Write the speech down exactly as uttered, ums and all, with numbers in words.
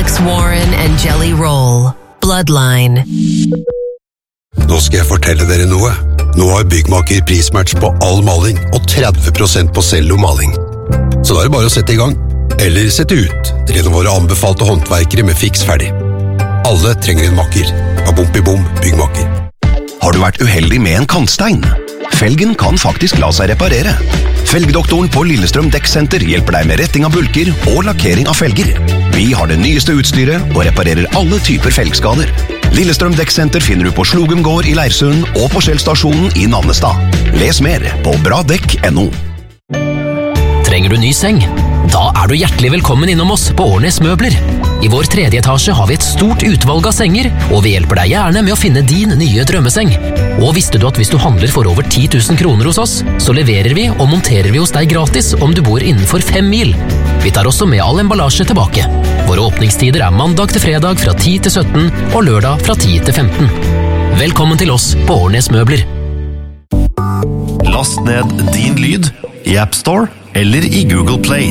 Alex Warren and Jelly Roll. Bloodline. Nå skal jeg fortelle dere noe. Nå har Byggmaker prismatch på all maling og tretti prosent på cello maling. Så da er det bare å sette i gang. Eller sette ut til en av våre anbefalte håndverkere med fiks ferdig. Alle trenger en makker. Bom-i-bom, Byggmaker. Har du vært uheldig med en kantstein? Felgen kan faktisk la seg reparere. Felgdoktoren på Lillestrøm Dekksenter hjelper deg med retting av bulker og lakkering av felger. Vi har det nyeste utstyret og reparerer alle typer felgskader. Lillestrøm Dekksenter finner du på Slogum gård i Leirsund og på Skjellstasjonen i Nannestad. Les mer på bradekk punktum no. Trenger du ny seng? Da er du hjertelig velkommen innom oss på Årnes Møbler. I vår tredje etasje har vi et stort utvalg av senger, og vi hjelper deg gjerne med å finne din nye drømmeseng. Og visste du at hvis du handler for over ti tusen kroner hos oss, så leverer vi og monterer vi hos deg gratis om du bor innenfor fem mil. Vi tar også med all emballasje tilbake. Våre åpningstider er mandag til fredag fra ti til sytten og lørdag fra ti til femten. Velkommen til oss på Årnes Møbler. Last ned Din Lyd i App Store eller i Google Play.